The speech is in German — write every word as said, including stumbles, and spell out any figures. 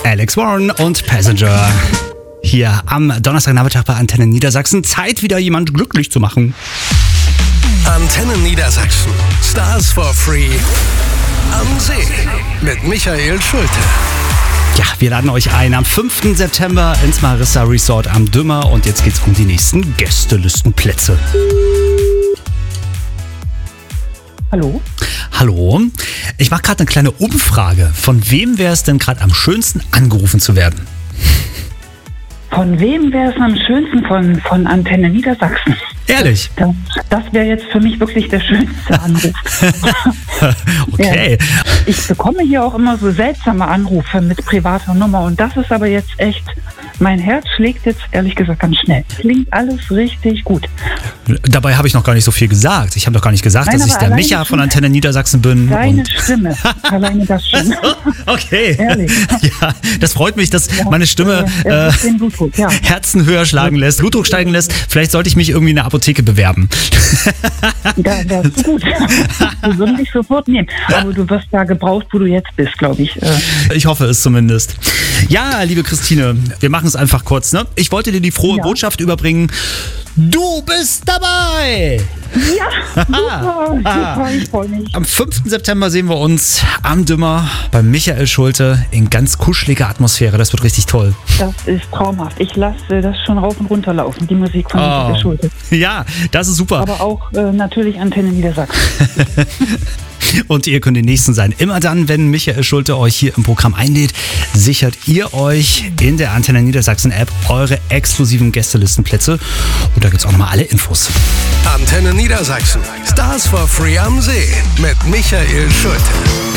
Alex Warren und Passenger. Hier am Donnerstagnachmittag bei Antenne Niedersachsen. Zeit, wieder jemand glücklich zu machen. Antenne Niedersachsen. Stars for Free am See mit Michael Schulte. Ja, wir laden euch ein am fünften September ins Marissa Resort am Dümmer. Und jetzt geht's um die nächsten Gästelistenplätze. Hallo? Hallo. Ich mache gerade eine kleine Umfrage. Von wem wäre es denn gerade am schönsten, angerufen zu werden? Von wem wäre es am schönsten? Von, von Antenne Niedersachsen. Ehrlich? Das, das wäre jetzt für mich wirklich der schönste Anruf. Okay. Ja. Ich bekomme hier auch immer so seltsame Anrufe mit privater Nummer und das ist aber jetzt echt, mein Herz schlägt jetzt ehrlich gesagt ganz schnell. Klingt alles richtig gut. Dabei habe ich noch gar nicht so viel gesagt. Ich habe doch gar nicht gesagt, Nein, dass ich der Micha von Antenne Niedersachsen bin. Deine und Stimme, alleine das schon. Okay. Ehrlich. Ja, das freut mich, dass Ja, meine Stimme äh, äh, den Blutdruck, ja. Herzen höher schlagen lässt, Blutdruck steigen lässt. Vielleicht sollte ich mich irgendwie in der Apotheke bewerben. Da wärst du gut. Wir würden dich sofort nehmen. Aber du wirst da gebraucht, wo du jetzt bist, glaube ich. Ich hoffe es zumindest. Ja, liebe Christine, wir machen es einfach kurz. Ne? Ich wollte dir die frohe Ja. Botschaft überbringen. Du bist dabei! Ja, super, super, ich freue mich. Am fünften September sehen wir uns am Dümmer bei Michael Schulte in ganz kuscheliger Atmosphäre. Das wird richtig toll. Das ist traumhaft. Ich lasse das schon rauf und runter laufen, die Musik von Oh. Michael Schulte. Ja, das ist super. Aber auch äh, natürlich Antenne Niedersachsen. Und ihr könnt die Nächsten sein. Immer dann, wenn Michael Schulte euch hier im Programm einlädt, sichert ihr euch in der Antenne Niedersachsen App eure exklusiven Gästelistenplätze. Und da gibt es auch nochmal alle Infos. Antenne Niedersachsen. Stars for Free am See mit Michael Schulte.